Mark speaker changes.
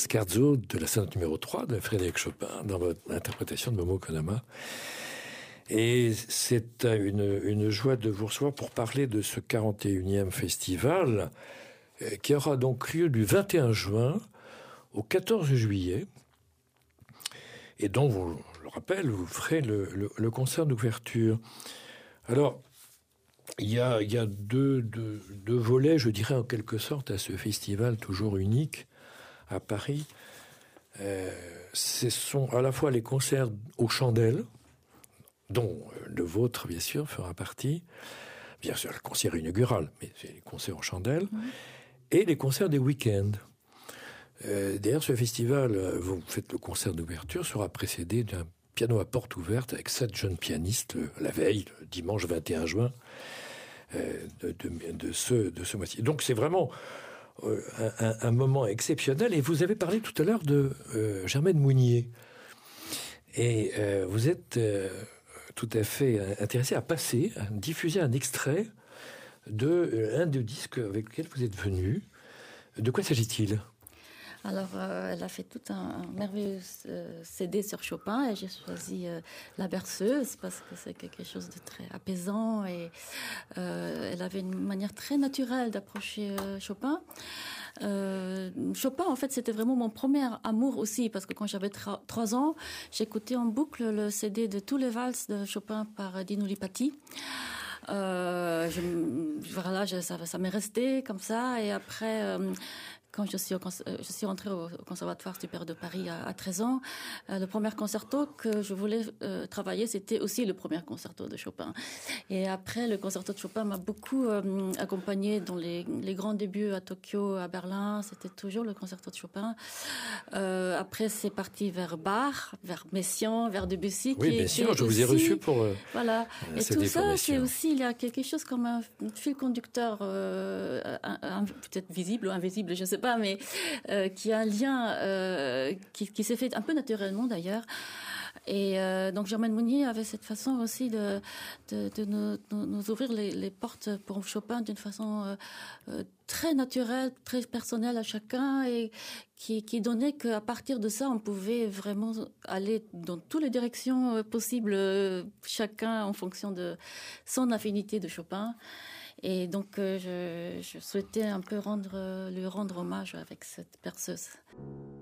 Speaker 1: scherzo de la sonate numéro 3 de Frédéric Chopin dans votre interprétation de Momo Konama. Et c'est une joie de vous recevoir pour parler de ce 41e festival qui aura donc lieu du 21 juin au 14 juillet. Et dont, je le rappelle, vous ferez le concert d'ouverture. Alors, il y a deux volets, je dirais en quelque sorte, à ce festival toujours unique à Paris. Ce sont à la fois les concerts aux chandelles, dont le vôtre, bien sûr, fera partie. Bien sûr, le concert inaugural, mais c'est les concerts aux chandelles. Et les concerts des week-ends. D'ailleurs, ce festival, vous faites le concert d'ouverture, sera précédé d'un piano à porte ouverte avec 7 jeunes pianistes la veille, le dimanche 21 juin de ce mois-ci. Donc c'est vraiment un moment exceptionnel. Et vous avez parlé tout à l'heure de Germaine Mounier. Et vous êtes tout à fait intéressé à diffuser un extrait d'un des disques avec lequel vous êtes venu. De quoi s'agit-il ?
Speaker 2: Alors, elle a fait tout un merveilleux CD sur Chopin et j'ai choisi La Berceuse parce que c'est quelque chose de très apaisant et elle avait une manière très naturelle d'approcher Chopin. Chopin, en fait, c'était vraiment mon premier amour aussi parce que quand j'avais 3 ans, j'écoutais en boucle le CD de tous les valses de Chopin par Dino Lipatti. Voilà, ça m'est resté comme ça et après... Quand je suis entrée au Conservatoire supérieur de Paris à 13 ans, le premier concerto que je voulais travailler, c'était aussi le premier concerto de Chopin. Et après, le concerto de Chopin m'a beaucoup accompagnée dans les grands débuts à Tokyo, à Berlin. C'était toujours le concerto de Chopin. Après, c'est parti vers Bach, vers Messiaen, vers Debussy.
Speaker 1: Oui, bien sûr, je vous ai reçu pour
Speaker 2: voilà. Et tout ça, c'est aussi, il y a quelque chose comme un fil conducteur, peut-être visible ou invisible, je sais pas, mais qui a un lien qui s'est fait un peu naturellement d'ailleurs. Et donc Germaine Mounier avait cette façon aussi de nous ouvrir les portes pour Chopin d'une façon très naturelle, très personnelle à chacun et qui donnait qu'à partir de ça, on pouvait vraiment aller dans toutes les directions possibles, chacun en fonction de son affinité de Chopin. Et donc, je souhaitais un peu lui rendre hommage avec cette berceuse.